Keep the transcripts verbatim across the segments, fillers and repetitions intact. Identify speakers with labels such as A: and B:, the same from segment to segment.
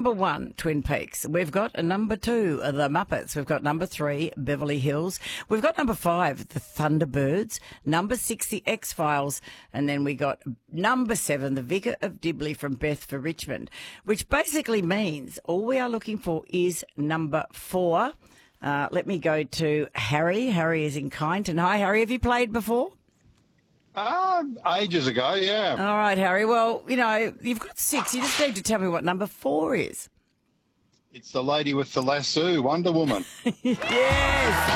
A: number one, Twin Peaks. We've got a number two, The Muppets. We've got number three, Beverly Hills. We've got number five, The Thunderbirds. Number six, The X-Files. And then we got number seven, The Vicar of Dibley from Beth for Richmond, which basically means all we are looking for is number four. Uh, let me go to Harry. Harry is in Kyneton. Hi, Harry. Have you played before?
B: Uh, ages ago, yeah.
A: All right, Harry. Well, you know, you've got six. You just need to tell me what number four is.
B: It's the lady with the lasso, Wonder Woman.
A: Yes.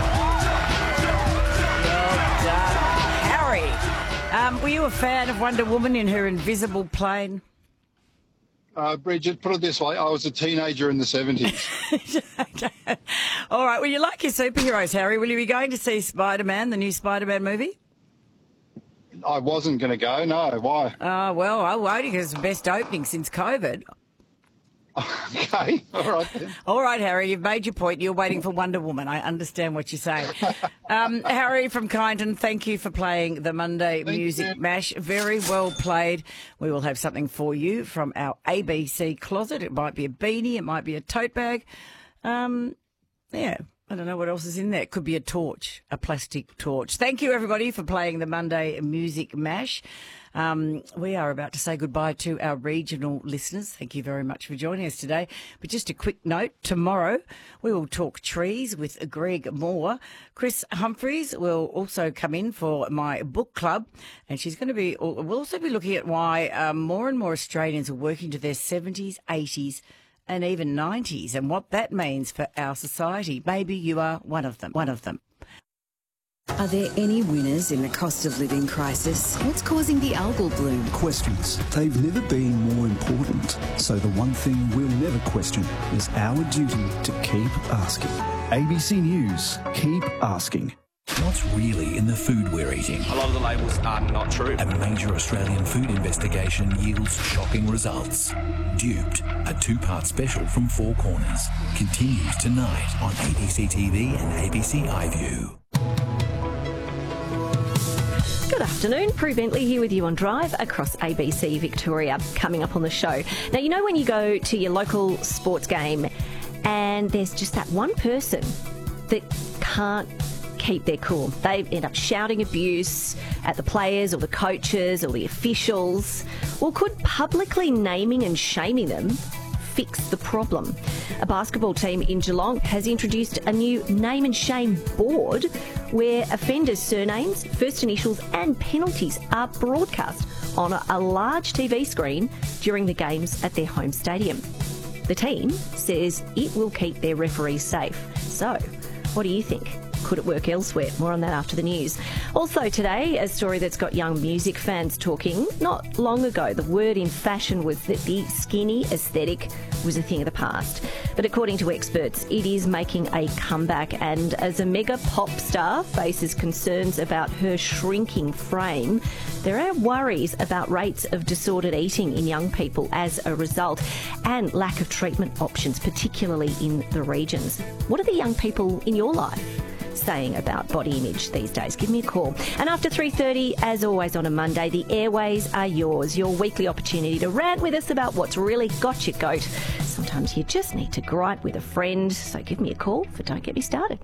A: Well done. Harry, um, were you a fan of Wonder Woman in her invisible plane?
B: Uh, Bridget, put it this way, I was a teenager in the seventies.
A: Okay. All right. Well, you like your superheroes, Harry. Will you be going to see Spider-Man, the new Spider-Man movie?
B: I wasn't going to go, no. Why?
A: Oh, well, I won't because it's the best opening since COVID.
B: Okay, all right then.
A: All right, Harry, you've made your point. You're waiting for Wonder Woman. I understand what you're saying. Um, Harry from Kyneton, thank you for playing the Monday
B: Thank
A: Music
B: you.
A: Mash. Very well played. We will have something for you from our A B C closet. It might be a beanie. It might be a tote bag. Um, yeah. I don't know what else is in there. It could be a torch, a plastic torch. Thank you, everybody, for playing the Monday Music Mash. Um, we are about to say goodbye to our regional listeners. Thank you very much for joining us today. But just a quick note, tomorrow we will talk trees with Greg Moore. Chris Humphreys will also come in for my book club, and she's going to be, we'll also be looking at why um, more and more Australians are working to their seventies, eighties, and even nineties, and what that means for our society. Maybe you are one of them. One of them.
C: Are there any winners in the cost of living crisis? What's causing the algal bloom?
D: Questions. They've never been more important. So the one thing we'll never question is our duty to keep asking. A B C News. Keep asking.
E: What's really in the food we're eating?
F: A lot of the labels are not true.
E: A major Australian food investigation yields shocking results. Duped, a two-part special from Four Corners, continues tonight on A B C T V and A B C iView.
G: Good afternoon, Prue Bentley here with you on Drive across A B C Victoria. Coming up on the show. Now, you know when you go to your local sports game and there's just that one person that can't keep their cool. They end up shouting abuse at the players or the coaches or the officials. Well, could publicly naming and shaming them fix the problem? A basketball team in Geelong has introduced a new name and shame board where offenders' surnames, first initials and penalties are broadcast on a, a large T V screen during the games at their home stadium. The team says it will keep their referees safe. So, what do you think? Could it work elsewhere? More on that after the news. Also today, a story that's got young music fans talking. Not long ago, the word in fashion was that the skinny aesthetic was a thing of the past. But according to experts, it is making a comeback, and as a mega pop star faces concerns about her shrinking frame, there are worries about rates of disordered eating in young people as a result, and lack of treatment options, particularly in the regions. What are the young people in your life saying about body image these days? Give me a call. And after three thirty, as always on a Monday, the airways are yours. Your weekly opportunity to rant with us about what's really got your goat. Sometimes you just need to gripe with a friend, so give me a call for Don't Get Me Started.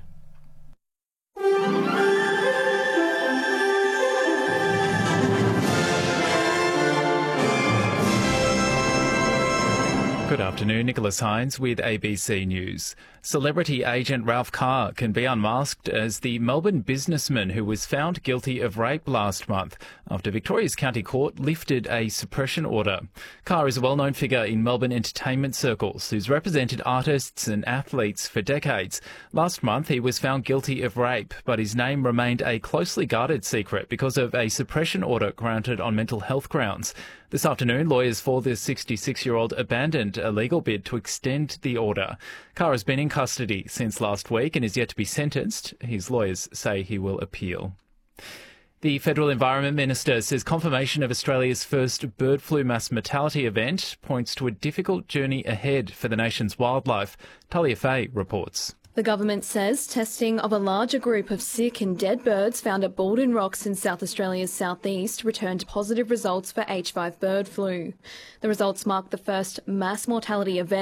H: Good afternoon, Nicholas Hines with A B C News. Celebrity agent Ralph Carr can be unmasked as the Melbourne businessman who was found guilty of rape last month after Victoria's County Court lifted a suppression order. Carr is a well-known figure in Melbourne entertainment circles who's represented artists and athletes for decades. Last month he was found guilty of rape, but his name remained a closely guarded secret because of a suppression order granted on mental health grounds. This afternoon, lawyers for the sixty-six-year-old abandoned a legal bid to extend the order. Carr has been in custody since last week and is yet to be sentenced. His lawyers say he will appeal. The Federal Environment Minister says confirmation of Australia's first bird flu mass mortality event points to a difficult journey ahead for the nation's wildlife. Talia Fay reports.
I: The government says testing of a larger group of sick and dead birds found at Baldwin Rocks in South Australia's southeast returned positive results for H five bird flu. The results mark the first mass mortality event